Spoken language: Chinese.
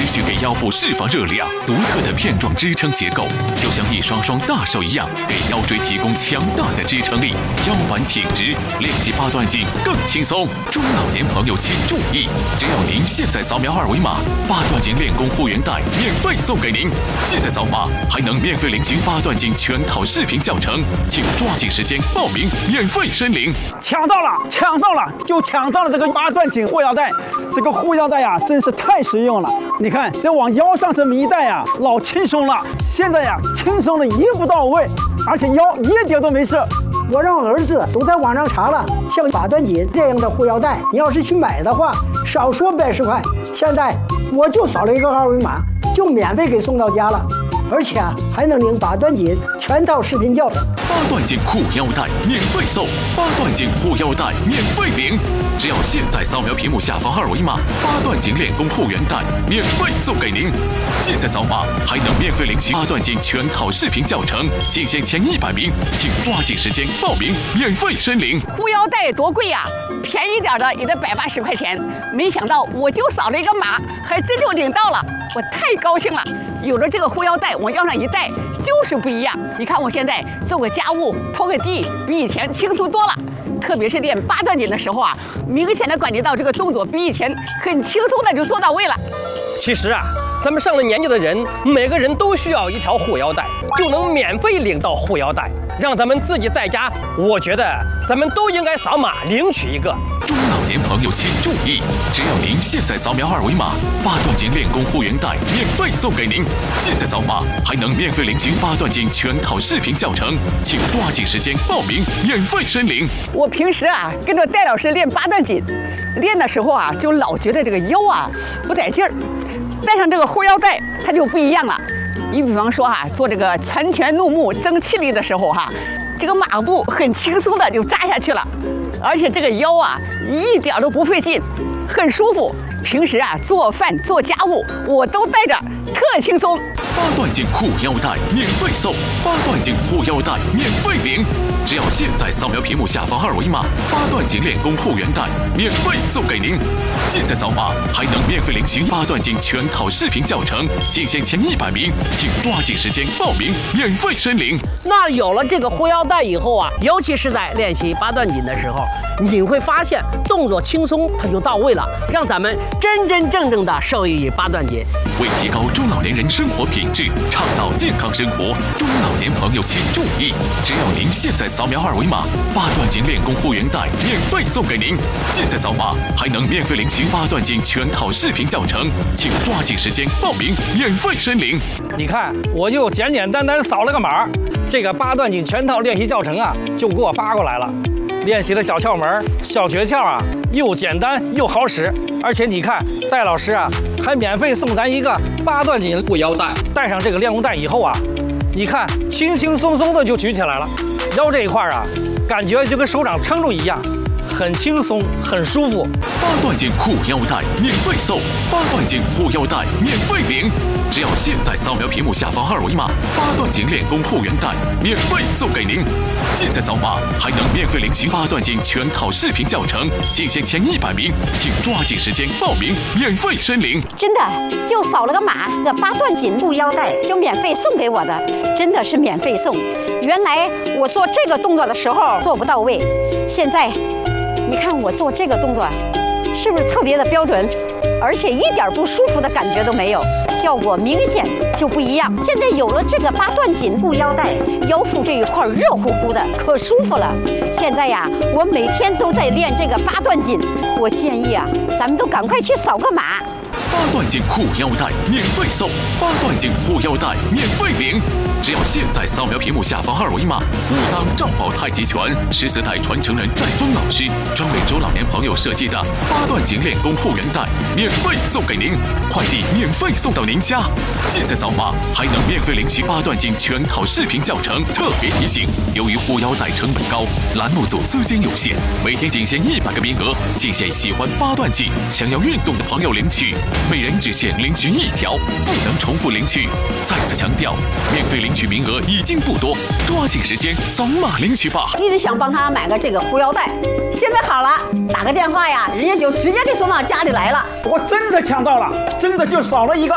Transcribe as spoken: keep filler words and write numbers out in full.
续给腰部释放热量。独特的片状支撑结构，就像一双双大手一样，给腰椎提供强大的支撑力，腰板挺直，练习八段锦更轻松。中老年朋友请注意，只要您现在扫描二维码，八段锦练功会员带免费送给您。现在扫码还能免费领取八段锦全套视频教程，请抓紧时间报名，免费申领。 抢到了，抢到了，就抢到了这个八段锦护腰带。这个护腰带呀，真是太实用了。你看，这往腰上这么一戴呀，老轻松了。现在呀，轻松的一步到位，而且腰一点都没事。 我让儿子都在网上查了，像八段锦这样的护腰带，你要是去买的话，少说百十块。现在我就扫了一个二维码，就免费给送到家了，而且啊，还能领八段锦全套视频教程。 八段锦护腰带免费送，八段锦护腰带免费领。只要现在扫描屏幕下方二维码，八段锦练功护员带免费送给您。现在扫码还能免费领取八段锦全套视频教程，仅限前一百名，请抓紧时间报名，免费申领。 护腰带多贵呀、啊，便宜点的也得百八十块钱。没想到我就扫了一个码，还真就领到了，我太高兴了。有了这个护腰带，往腰上一戴，就是不一样。你看我现在做个家务、拖个地，比以前轻松多了。特别是练八段锦的时候啊，明显的感觉到这个动作比以前很轻松的就做到位了。 其实啊，咱们上了年纪的人，每个人都需要一条护腰带，就能免费领到护腰带，让咱们自己在家。我觉得咱们都应该扫码领取一个。 中老年朋友请注意，只要您现在扫描二维码，八段锦练功护员带免费送给您。现在扫码还能免费领取八段锦全套视频教程，请抓紧时间报名，免费申领。 我平时啊跟着戴老师练八段锦，练的时候啊就老觉得这个腰啊不带劲儿，戴上这个护腰带它就不一样了。你比方说哈、啊，做这个拳拳怒目增气力的时候哈、啊，这个马步很轻松的就扎下去了，而且这个腰啊一点都不费劲，很舒服。平时啊做饭做家务我都带着，特轻松。 八段锦护腰带免费送，八段锦护腰带免费领。只要现在扫描屏幕下方二维码，八段锦练功护员带免费送给您。现在扫码还能免费领取八段锦全套视频教程，仅限前一百名，请抓紧时间报名，免费申领。 那有了这个护腰带以后啊，尤其是在练习八段锦的时候，你会发现动作轻松，它就到位了，让咱们真真正正的受益于八段锦。 为提高中老年人生活品质，倡导健康生活，中老年朋友请注意，只要您现在扫描二维码，八段锦练功护员带免费送给您。现在扫码还能免费领取八段锦全套视频教程，请抓紧时间报名，免费申领。 你看，我就简简单单扫了个码，这个八段锦全套练习教程啊，就给我发过来了。练习的小窍门、小诀窍啊，又简单又好使，而且你看，戴老师啊还免费送咱一个八段锦护腰带。戴上这个练功带以后啊，你看轻轻松松的就举起来了，腰这一块啊，感觉就跟手掌撑住一样，很轻松，很舒服。 八段锦护腰带免费送，八段锦护腰带免费领。只要现在扫描屏幕下方二维码，八段锦练功护员带免费送给您。现在扫码还能免费领取八段锦全套视频教程，仅限前一百名，请抓紧时间报名，免费申领。 真的就扫了个码，这八段锦护腰带就免费送给我的，真的是免费送。原来我做这个动作的时候做不到位，现在你看我做这个动作是不是特别的标准，而且一点不舒服的感觉都没有，效果明显就不一样。现在有了这个八段锦护腰带，腰腹这一块热乎乎的，可舒服了。现在呀，我每天都在练这个八段锦，我建议啊，咱们都赶快去扫个码。 八段锦护腰带免费送，八段锦护腰带免费领。只要现在扫描屏幕下方二维码，武当赵宝太极拳十四代传承人戴峰老师专为中老年朋友设计的八段锦练功护员带免费送给您，快递免费送到您家。现在扫码还能免费领取八段锦全套视频教程。特别提醒，由于护腰带成本高，栏目组资金有限，每天仅限一百个名额，仅限喜欢八段锦、想要运动的朋友领取，每人只限领取一条，不能重复领取。再次强调，免费领取名额已经不多，抓紧时间扫码领取吧。 一直想帮他买个这个护腰带，现在好了，打个电话呀，人家就直接给送到家里来了。 我真的抢到了，真的就少了一个。